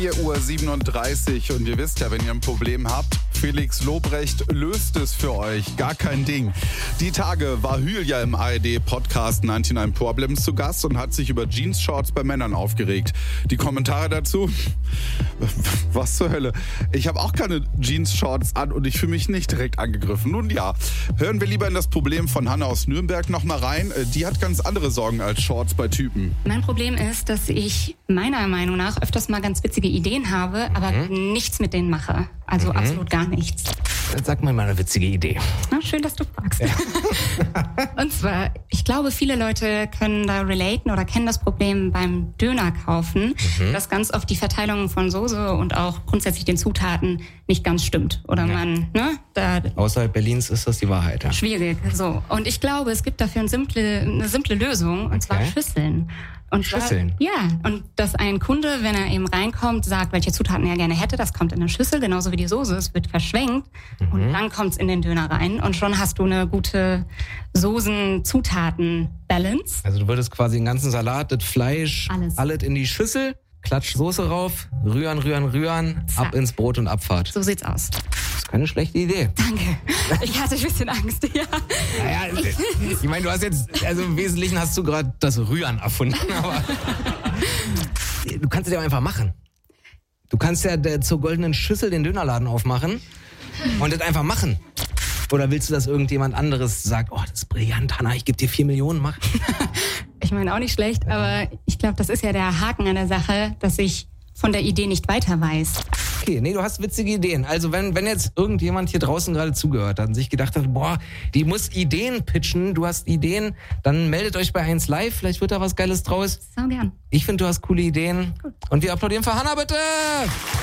4:37 Uhr und ihr wisst ja, wenn ihr ein Problem habt, Felix Lobrecht löst es für euch. Gar kein Ding. Die Tage war Hülya im ARD-Podcast 99 Problems zu Gast und hat sich über Jeans-Shorts bei Männern aufgeregt. Die Kommentare dazu? Was zur Hölle? Ich habe auch keine Jeans-Shorts an und ich fühle mich nicht direkt angegriffen. Nun ja, hören wir lieber in das Problem von Hanna aus Nürnberg nochmal rein. Die hat ganz andere Sorgen als Shorts bei Typen. Mein Problem ist, dass ich meiner Meinung nach öfters mal ganz witzige Ideen habe, aber nichts mit denen mache. Also absolut gar nichts. Sag mal eine witzige Idee. Na, schön, dass du fragst. Ja. Und zwar, ich glaube, viele Leute können da relaten oder kennen das Problem beim Döner kaufen, dass ganz oft die Verteilung von Soße und auch grundsätzlich den Zutaten nicht ganz stimmt. Oder man, da... Außerhalb Berlins ist das die Wahrheit, ja. Schwierig, so. Und ich glaube, es gibt dafür eine simple Lösung, und zwar Schüsseln. Und Schüsseln? Ja, und dass ein Kunde, wenn er eben reinkommt, sagt, welche Zutaten er gerne hätte, das kommt in eine Schüssel, genauso wie die Soße, es wird verschwenkt und dann kommt's in den Döner rein und schon hast du eine gute Soßen-Zutaten-Balance. Also du würdest quasi den ganzen Salat, das Fleisch, alles in die Schüssel, klatsch Soße rauf, rühren, ab ins Brot und Abfahrt. So sieht's aus. Das ist keine schlechte Idee. Danke. Ich hatte ein bisschen Angst, ja. Naja, ich meine, du hast jetzt, also im Wesentlichen hast du gerade das Rühren erfunden, aber du kannst es ja einfach machen. Du kannst ja zur goldenen Schüssel den Dönerladen aufmachen und das einfach machen. Oder willst du, dass irgendjemand anderes sagt, oh, das ist brillant, Hanna, ich gebe dir 4 Millionen, mach. Ich meine auch nicht schlecht, aber ich glaube, das ist ja der Haken an der Sache, dass ich von der Idee nicht weiter weiß. Okay, nee, du hast witzige Ideen. Also wenn jetzt irgendjemand hier draußen gerade zugehört hat und sich gedacht hat, boah, die muss Ideen pitchen, du hast Ideen, dann meldet euch bei 1 Live, vielleicht wird da was Geiles draus. So gern. Ich finde, du hast coole Ideen. Gut. Und wir applaudieren für Hanna, bitte!